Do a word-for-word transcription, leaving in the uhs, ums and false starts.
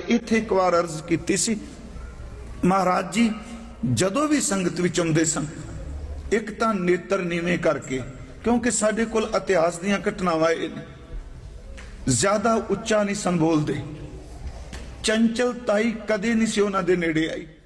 इत्थे एक बार अर्ज की सी, महाराज जी जदों भी संगत विच आउंदे सन, एक तां नेत्र नीवें करके, क्योंकि साडे कोल इतिहास दीयां घटनावां ज्यादा उच्चा नहीं सन बोलदे, चंचलताई कदे नहीं सी उन्हां दे नेड़े आई।